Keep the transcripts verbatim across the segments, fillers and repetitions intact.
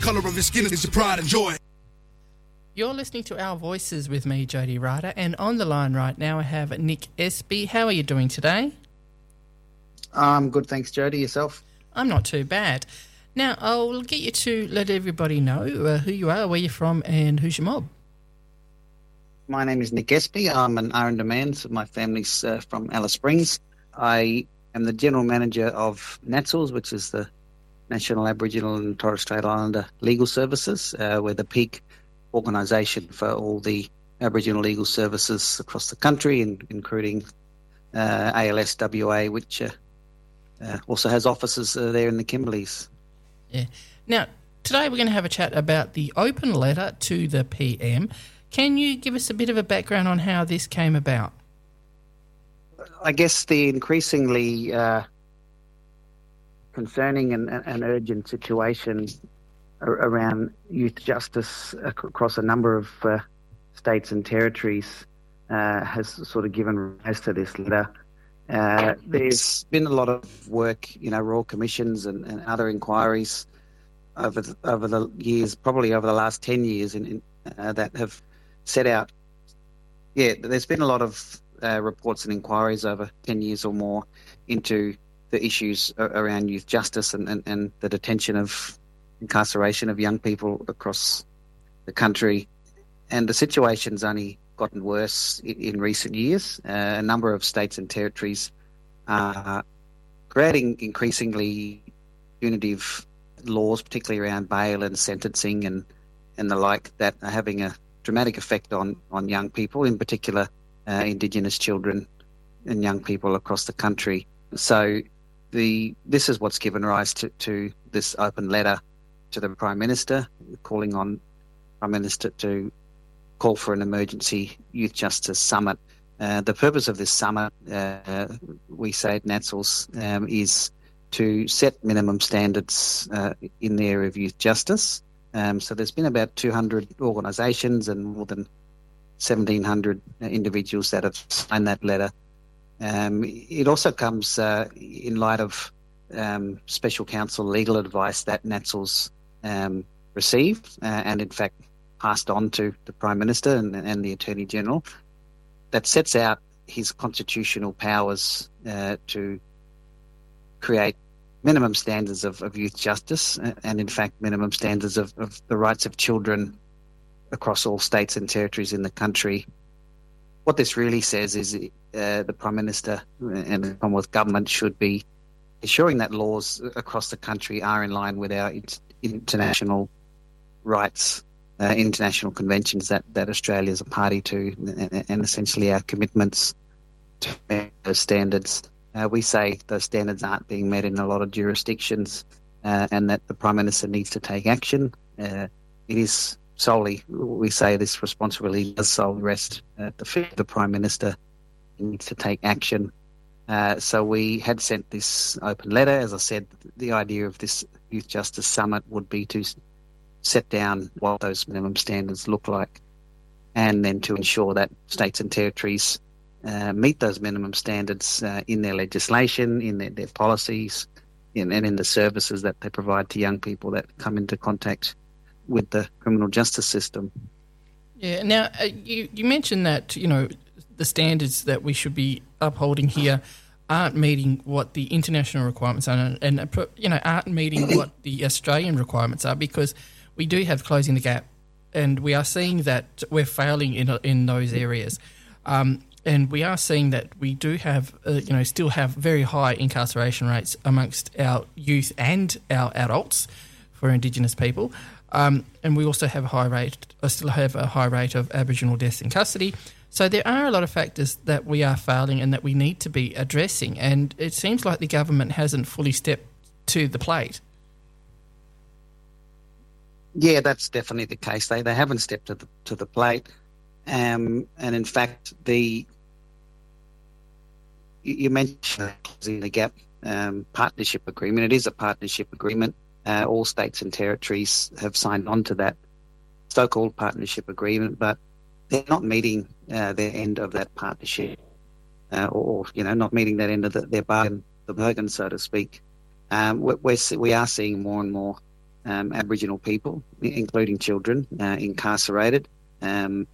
color of his skin is your pride and joy. You're listening to Our Voices with me, Jody Ryder, and on the line right now I have Nick Espy. How are you doing today? I'm good, thanks, Jody. Yourself? I'm not too bad. Now, I'll get you to let everybody know uh, who you are, where you're from, and who's your mob. My name is Nick Espy. I'm an Arrernte man, so my family's uh, from Alice Springs. I am the General Manager of NATSLS, which is the National Aboriginal and Torres Strait Islander Legal Services. Uh, we're the peak organisation for all the Aboriginal legal services across the country, in, including uh, A L S W A, which uh, uh, also has offices uh, there in the Kimberleys. Yeah. Now, today we're going to have a chat about the open letter to the P M. Can you give us a bit of a background on how this came about? I guess the increasingly uh, concerning and, and urgent situation around youth justice across a number of uh, states and territories uh, has sort of given rise to this letter. Uh, there's been a lot of work, you know, Royal Commissions and, and other inquiries over the, over the years, probably over the last ten years, in, in, uh, that have set out. Yeah, there's been a lot of uh, reports and inquiries over ten years or more into the issues around youth justice and, and, and the detention of incarceration of young people across the country, and the situation's only gotten worse in, in recent years. Uh, a number of states and territories are creating increasingly punitive laws, particularly around bail and sentencing and, and the like, that are having a dramatic effect on, on young people, in particular uh, Indigenous children and young people across the country. So the this is what's given rise to, to this open letter to the Prime Minister, calling on Prime Minister to call for an emergency youth justice summit. Uh, the purpose of this summit, uh, we say at NATSLS, um, is to set minimum standards uh, in the area of youth justice. Um, so there's been about two hundred organisations and more than seventeen hundred individuals that have signed that letter. Um, it also comes uh, in light of um, Special Counsel legal advice that NATSLS um, received uh, and in fact passed on to the Prime Minister and, and the Attorney General, that sets out his constitutional powers uh, to create minimum standards of, of youth justice and in fact minimum standards of, of the rights of children across all states and territories in the country. What this really says is uh, the Prime Minister and the Commonwealth Government should be ensuring that laws across the country are in line with our international rights, uh, international conventions that, that Australia is a party to, and, and essentially our commitments to meet those standards. Uh, we say those standards aren't being met in a lot of jurisdictions uh, and that the Prime Minister needs to take action. Uh, it is solely, we say this responsibility does solely rest at the feet of the Prime Minister. He needs to take action. Uh, so we had sent this open letter. As I said, the idea of this Youth Justice Summit would be to set down what those minimum standards look like and then to ensure that states and territories uh, meet those minimum standards uh, in their legislation, in their, their policies, in, and in the services that they provide to young people that come into contact with the criminal justice system. Yeah. Now, uh, you, you mentioned that, you know, the standards that we should be upholding here aren't meeting what the international requirements are and, and you know, aren't meeting what the Australian requirements are, because we do have closing the gap and we are seeing that we're failing in in those areas. Um, and we are seeing that we do have, uh, you know, still have very high incarceration rates amongst our youth and our adults for Indigenous people. Um, and we also have a high rate, I still have a high rate of Aboriginal deaths in custody. So there are a lot of factors that we are failing and that we need to be addressing. And it seems like the government hasn't fully stepped to the plate. Yeah, that's definitely the case. They they haven't stepped to the to the plate, um, and in fact, the you, you mentioned closing the gap um, partnership agreement. It is a partnership agreement. Uh, all states and territories have signed on to that so-called partnership agreement, but they're not meeting uh, their end of that partnership, uh, or you know, not meeting that end of the, their bargain, the bargain, so to speak. Um, we're, we're we are seeing more and more um, Aboriginal people, including children, uh, incarcerated um,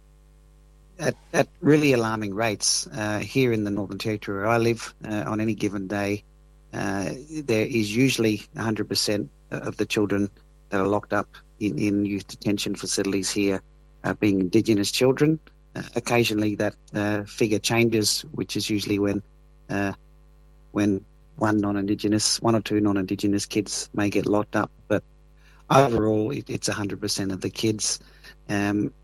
at, at really alarming rates. Uh, here in the Northern Territory where I live, uh, on any given day, uh, there is usually one hundred percent of the children that are locked up in, in youth detention facilities here uh, being Indigenous children. Uh, occasionally that uh, figure changes, which is usually when uh, when one non-Indigenous, one or two non-Indigenous kids may get locked up. But overall, it, it's one hundred percent of the kids. Um,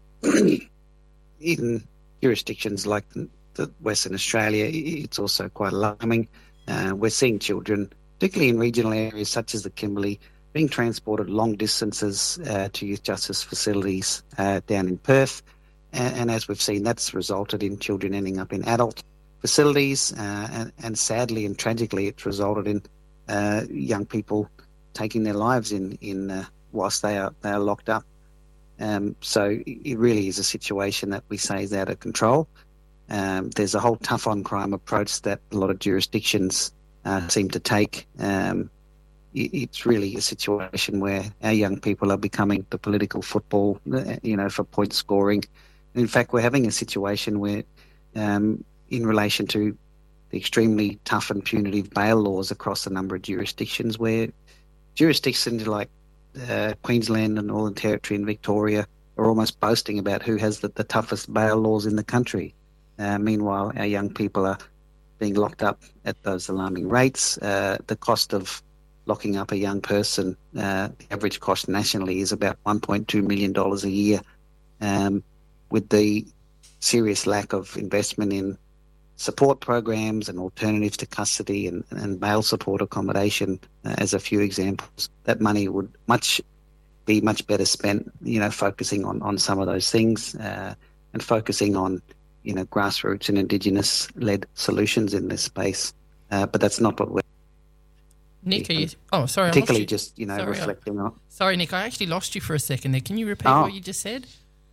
in jurisdictions like the, the Western Australia, it's also quite alarming. Uh, we're seeing children, particularly in regional areas such as the Kimberley, being transported long distances uh, to youth justice facilities uh, down in Perth. And, and as we've seen, that's resulted in children ending up in adult facilities, uh, and, and sadly and tragically, it's resulted in uh, young people taking their lives in in uh, whilst they are they are locked up. Um, so it really is a situation that we say is out of control. Um, there's a whole tough on crime approach that a lot of jurisdictions uh, seem to take. Um, it, it's really a situation where our young people are becoming the political football, you know, for point scoring. In fact, we're having a situation where um, in relation to the extremely tough and punitive bail laws across a number of jurisdictions, where jurisdictions like uh, Queensland and Northern Territory and Victoria are almost boasting about who has the, the toughest bail laws in the country. Uh, meanwhile, our young people are being locked up at those alarming rates. Uh, the cost of locking up a young person, uh, the average cost nationally is about one point two million dollars a year, um, with the serious lack of investment in support programs and alternatives to custody and, and bail support accommodation, uh, as a few examples. That money would much be much better spent, you know, focusing on, on some of those things uh, and focusing on, you know, grassroots and Indigenous-led solutions in this space. Uh, but that's not what we're... Nick, are you... Oh, sorry, particularly I lost you. just, you know, sorry, reflecting I... on... Sorry, Nick, I actually lost you for a second there. Can you repeat Oh. what you just said?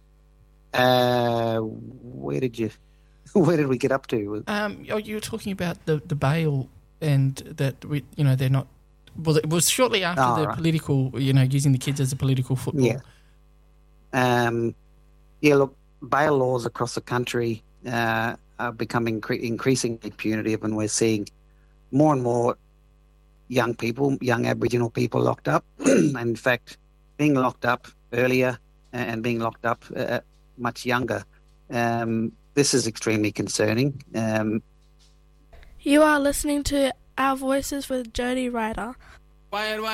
Uh, where did you... Where did we get up to? Um, oh, you were talking about the, the bail and that, we, you know, they're not... Well, it was shortly after Oh, the right. political, you know, using the kids as a political football. Yeah. Um, yeah, look, bail laws across the country uh, are becoming cre- increasingly punitive, and we're seeing more and more young people, young Aboriginal people locked up. And in fact, being locked up earlier and being locked up uh, much younger. Um, this is extremely concerning. Um, You are listening to Our Voices with Jody Ryder. Why, why?